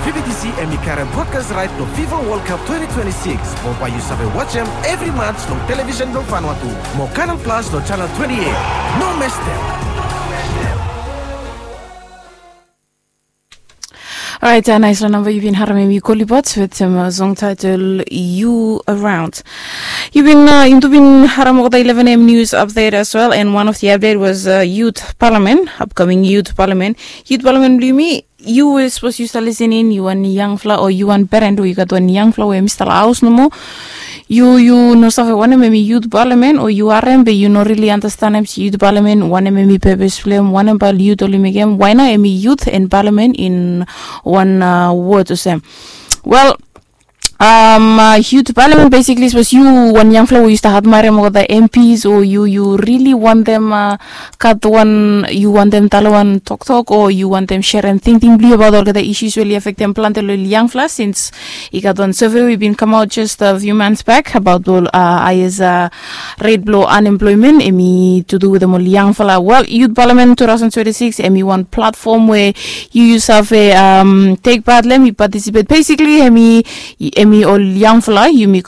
PBTC and current broadcast right to FIFA World Cup 2026. Mau pa you sabe watch them every match on television do Vanuatu. Mau Canal Plus do channel 28. No miss them. Alright, nice number. You've been having me Kolibots with a song title You Around. You've been Haramogda 11 AM news update as well, and one of the update was Youth Parliament, upcoming Youth Parliament. Youth Parliament, Blumi, you were supposed to start listening, you want young flower or you want parent, or you got one young flower, Mr. House no more. You know stuff one maybe Youth Parliament or you are but you no really understand Youth Parliament, one maybe purpose film, one about youth only again. Why not youth and parliament in one word to say? Well, Youth Parliament basically was you one young flower used to have marry more the MPs, or you really want them cut one, you want them tell one talk or you want them share and think deeply about all the issues really affect them planted young flower. Since you got one survey we've been come out just a few months back about all IS rate below unemployment to do with the young flower. Well, Youth Parliament 2026 one platform where you yourself take part, let me participate basically all young fella you